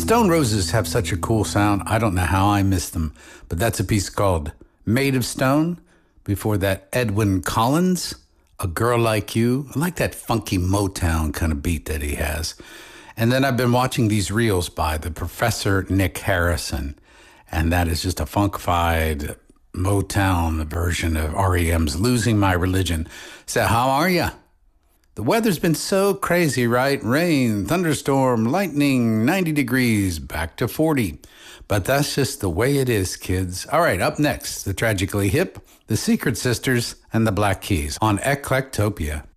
Stone Roses have such a cool sound. I don't know how I missed them, but that's a piece called Made of Stone. Before that, Edwyn Collins, A Girl Like You. I like that funky Motown kind of beat that he has. And then I've been watching these reels by the Professor Nick Harrison, and that is just a funkified Motown version of REM's Losing My Religion. So how are you? The weather's been so crazy, right? Rain, thunderstorm, lightning, 90 degrees, back to 40. But that's just the way it is, kids. All right, up next, the Tragically Hip, the Secret Sisters, and the Black Keys on Eclectopia.